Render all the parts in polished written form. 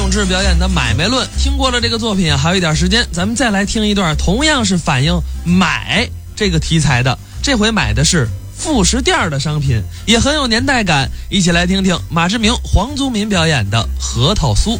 永志表演的《买卖论》。听过了这个作品啊，还有一点时间，咱们再来听一段同样是反映买这个题材的，这回买的是副食店的商品，也很有年代感。一起来听听马志明、黄宗民表演的《核桃酥》。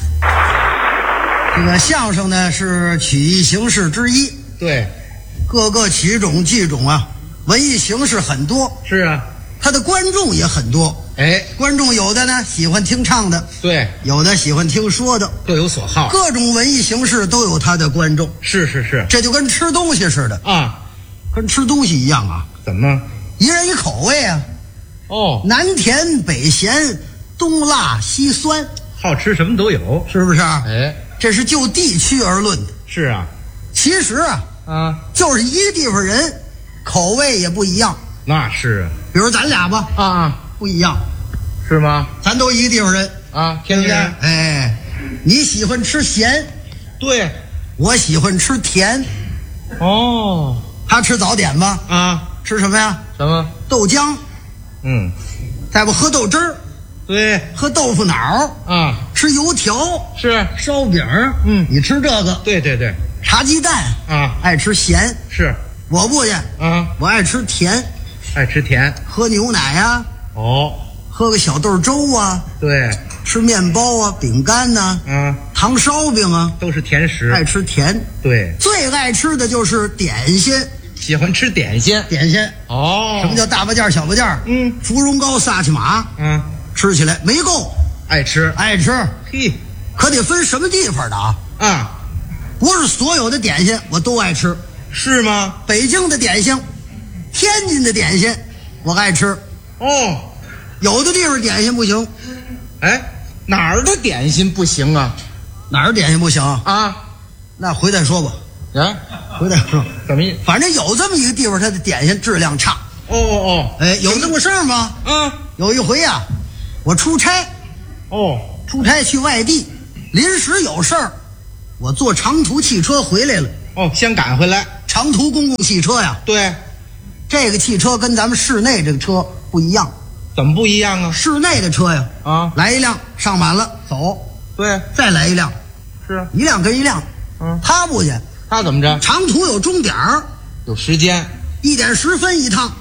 这个相声呢是曲艺形式之一， 对， 各个曲种剧种啊，文艺形式很多， 是啊， 他的观众也很多。 哎， 观众有的呢喜欢听唱的， 对， 有的喜欢听说的， 各有所好， 各种文艺形式都有他的观众。 是是是这就跟吃东西似的啊， 跟吃东西一样啊， 怎么？ 一人一口味啊， 哦， 南甜北咸，东辣西酸， 好吃什么都有， 是不是？ 哎， 这是就地区而论的。 是啊， 其实啊，就是一个地方人，口味也不一样。 那是比如咱俩吧， 啊， 不一样， 是吗？ 咱都一个地方人啊，天津人， 哎，你喜欢吃咸， 对， 我喜欢吃甜。 哦， 他吃早点吧， 啊， 吃什么呀？ 什么？ 豆浆，再不喝豆汁儿， 对， 喝豆腐脑啊， 吃油条， 是烧饼，你吃这个， 对对对， 茶鸡蛋啊， 爱吃咸， 是， 我不去啊， 我爱吃甜， 爱吃甜， 喝牛奶啊， 哦， 喝个小豆粥啊， 对， 吃面包啊，饼干呐，糖烧饼啊， 都是甜食， 爱吃甜， 对， 最爱吃的就是点心， 喜欢吃点心， 点心， 哦， 什么叫大巴件小巴件？芙蓉糕萨其马，吃起来没够， 爱吃， 爱吃， 嘿， 可得分什么地方的啊，不是所有的点心我都爱吃， 是吗？ 北京的点心，天津的点心我爱吃， 哦， 有的地方点心不行， 哎，哪儿的点心不行啊？ 哪儿点心不行啊？ 那回再说吧，回再说， 怎么意思？ 反正有这么一个地方，它的点心质量差。 哦， 哎，有这么事儿吗？有一回呀，我出差，出差去外地，临时有事儿，我坐长途汽车回来了。 先赶回来。 长途公共汽车呀， 对， 这个汽车跟咱们市内这个车不一样。 怎么不一样啊？ 市内的车呀，来一辆上满了走， 对， 再来一辆， 是一辆跟一辆。他不去， 他怎么着？ 长途有终点儿， 有时间 ，1点10分一趟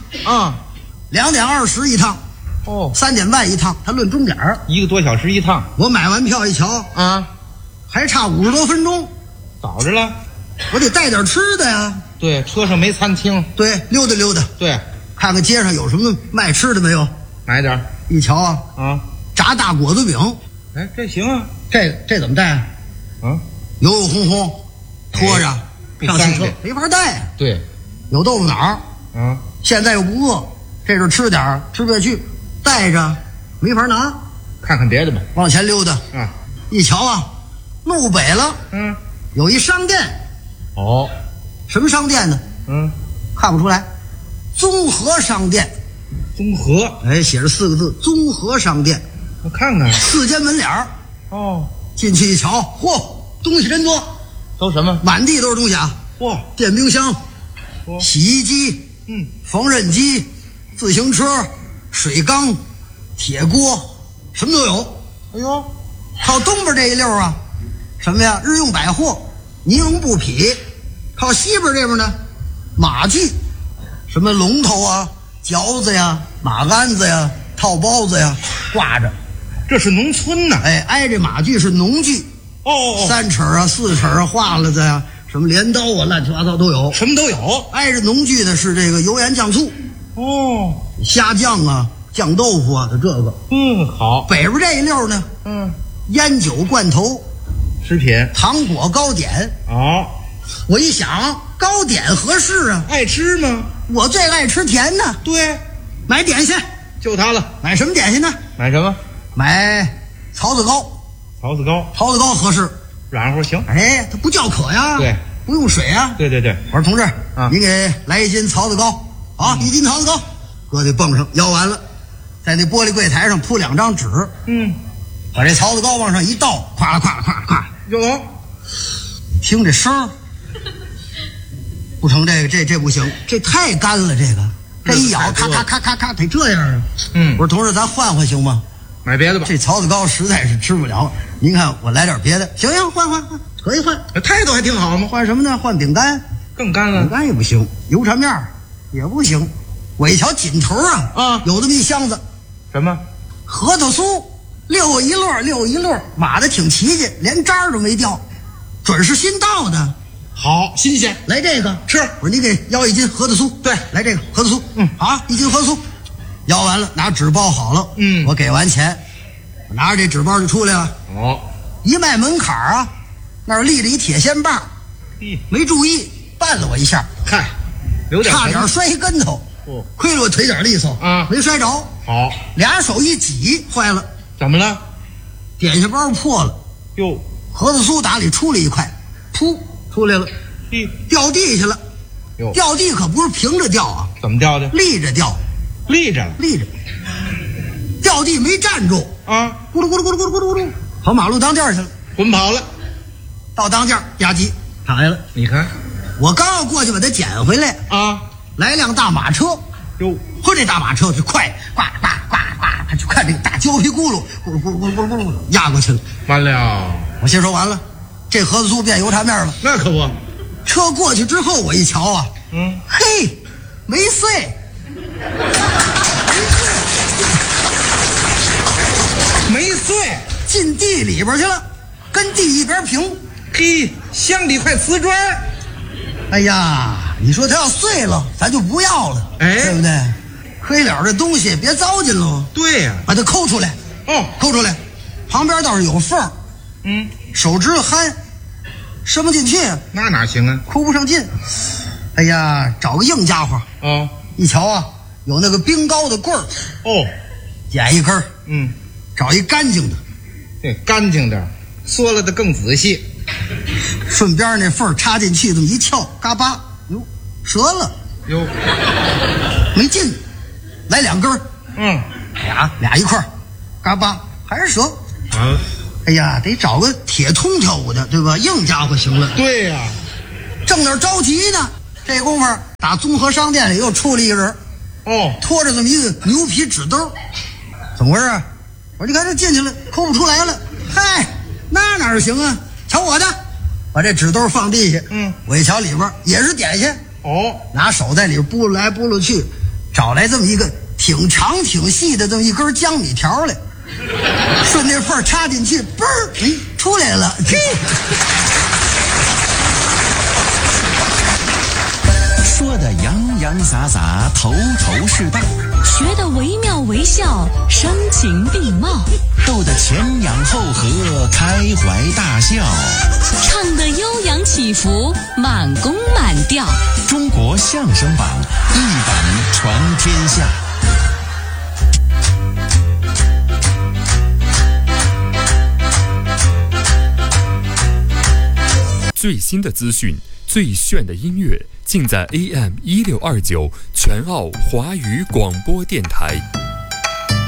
，2点20一趟，3点半一趟，他论终点儿 ，1个多小时一趟。 我买完票一瞧还差50多分钟， 早着了， 我得带点吃的呀。 对，车上没餐厅， 对，溜达溜达， 对， 看看街上有什么卖吃的没有， 买点。 一瞧炸大果子饼， 哎，这行啊， 这怎么带油油烘烘，拖着上汽车没法带对， 有豆腐脑现在又不饿，这阵吃点吃不下去，带着没法拿， 看看别的吧。 往前溜达一瞧路北了，有一商店，什么商店呢？看不出来，综合商店。 综合， 哎，写着4个字，综合商店。 我看看 ，4间门脸儿。进去一瞧，嚯，东西真多， 都什么？ 满地都是东西啊！ 哇， 电冰箱，洗衣机，缝纫机，自行车，水缸，铁锅，什么都有。 哎呦， 靠东边这一溜什么呀？日用百货，尼龙布匹。靠西边这边呢，马具，什么龙头嚼子呀，马鞍子呀，套包子呀，挂着。 这是农村呢。 哎，挨着马具是农具。3尺4尺画了子呀，什么镰刀乱七八糟都有， 什么都有。 挨着农具的是这个油盐酱醋。虾酱酱豆腐的这个。 好。 北边这一溜呢，烟酒罐头， 食品， 糖果糕点。我一想，糕点合适啊， 爱吃吗？ 我最爱吃甜呢。 对， 买点心， 就它了。 买什么点心呢？ 买什么？ 买槽子糕。 槽子糕， 槽子糕合适， 软乎行。 哎，它不叫渴呀， 对， 不用水啊。 对。 我说同志你给来1斤槽子糕1斤槽子糕，搁那泵上摇完了，在那玻璃柜台上铺2张纸，把这槽子糕往上一倒，咵啦咵啦咵啦咵， 有， 听这声儿，不成，这不行，这太干了，这一咬，咔咔咔咔咔，得这样啊。我说同志，咱换行吗？ 买别的吧。 这槽子糕实在是吃不了，您看我来点别的。行，换，可以换。 态度还挺好嘛。 换什么呢？换饼干。 更干了。 饼干也不行，油茶面也不行。我一瞧紧头啊，有这么一箱子， 什么？ 核桃酥，6一摞，码的挺齐齐，连渣儿都没掉，准是新到的。 好，新鲜。来这个吃。 我说你给要1斤核桃酥。 对， 来这个核桃酥。好，1斤核桃酥。要完了，拿纸包好了。我给完钱，我拿着这纸包就出来了。一迈门槛啊，那儿立着一铁线棒，没注意绊了我一下， 嗨，有点差点摔一跟头。亏了我腿脚利索啊，没摔着。 好， 俩手一挤，坏了。 怎么了？ 点心包破了。 哟， 核桃酥打里出了一块，噗出来了，掉地下了。掉地可不是平着掉啊， 怎么掉的？ 立着掉。 立着， 掉地没站住啊！咕噜咕噜咕噜咕噜咕噜咕噜，跑马路当间去了， 滚跑了。 到当间吧唧躺下了。 你看， 我刚要过去把它捡回来啊，来辆大马车。哟，嚯，这大马车是快，呱呱呱呱，他就看这个大胶皮轱辘，咕噜咕噜咕噜咕噜咕噜压过去了。 完了， 我心说完了，这盒子酥变油茶面了。 那可不。 车过去之后，我一瞧啊，嘿，没碎。 没碎， 进地里边去了，跟地一边平。 嘿，镶里块瓷砖。 哎呀，你说它要碎了，咱就不要了，对不对？黑了这东西别糟践了。 对呀， 把它抠出来。抠出来，旁边倒是有缝。手指头憨，伸不进去。 那哪行啊？ 抠不上劲。哎呀，找个硬家伙。一瞧啊，有那个冰糕的棍儿。捡一根。找一干净的。 对，干净点，缩了的更仔细。 顺边那缝插进去，这么一撬，嘎巴，哟，折了。 哟， 没劲，来2根。俩一块，嘎巴，还是折。哎呀，得找个铁通条的，对吧？硬家伙行了。对呀，正那着急呢，这功夫打综合商店里又出了一个人。拖着这么一个牛皮纸兜，怎么回事？我说你看这进去了，抠不出来了。嗨，那哪行啊？瞧我的，把这纸兜放地下。我一瞧里边也是点心。拿手在里边拨来拨去，找来这么一个挺长挺细的这么一根江米条来，顺那缝插进去，嘣儿，出来了。 说的洋洋洒洒，头头是道， 学的惟妙惟肖，声情并茂， 逗得前仰后合，开怀大笑， 唱得悠扬起伏，满弓满调。 中国相声榜，一榜传天下。 最新的资讯，最炫的音乐，尽在AM1629全澳华语广播电台。